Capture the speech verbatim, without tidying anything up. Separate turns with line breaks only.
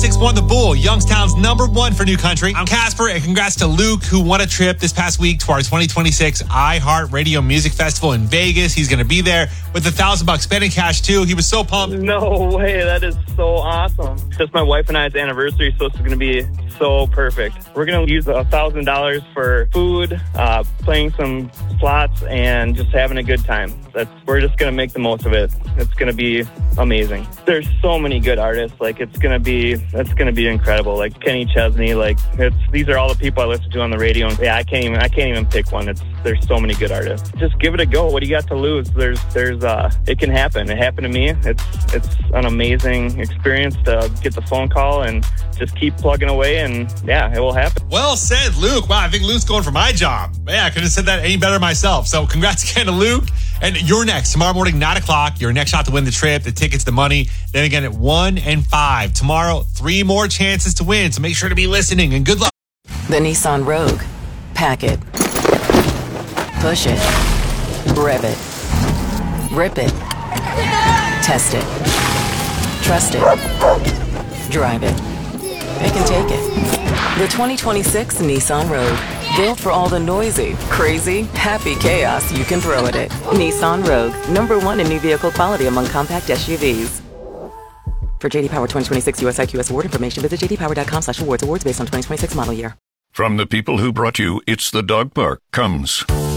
six point The Bull, Youngstown's number one for new country. I'm Casper, and congrats to Luke, who won a trip this past week to our twenty twenty-six iHeartRadio Music Festival in Vegas. He's going to be there with a thousand bucks spending cash, too. He was so pumped.
No way. That is so awesome. Just my wife and I's anniversary, so it's going to be so perfect. We're going to use a thousand dollars for food, uh, playing some slots, and just having a good time. That's we're just going to make the most of it. It's going to be amazing. There's so many good artists. Like, it's going to be, it's going to be incredible. Like Kenny Chesney, like it's, these are all the people I listen to on the radio. And yeah, I can't even, I can't even pick one. It's, there's so many good artists. Just give it a go. What do you got to lose? There's, there's, uh, it can happen. It happened to me. It's, it's an amazing experience to get the phone call and just keep plugging away, and yeah, it will happen.
Well said, Luke. Wow, I think Luke's going for my job. Yeah, I couldn't have said that any better myself. So congrats again to Luke. And you're next tomorrow morning, nine o'clock. Your next shot to win the trip, the tickets, the money. Then again at one and five. Tomorrow, three more chances to win. So make sure to be listening, and good luck.
The Nissan Rogue. Pack it. Push it. Rev it. Rip it. Test it. Trust it. Drive it. It can take it. The twenty twenty-six Nissan Rogue. Built for all the noisy, crazy, happy chaos you can throw at it. Nissan Rogue. Number one in new vehicle quality among compact S U Vs. For J D Power twenty twenty-six U S I Q S award information, visit j d power dot com slash awards. Awards based on twenty twenty-six model year.
From the people who brought you It's the Dog Park comes